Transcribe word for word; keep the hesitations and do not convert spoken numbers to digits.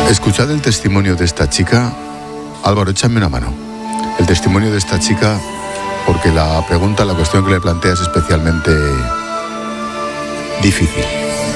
Escuchad el testimonio de esta chica. Álvaro, échame una mano. El testimonio de esta chica, porque la pregunta, la cuestión que le plantea es especialmente difícil.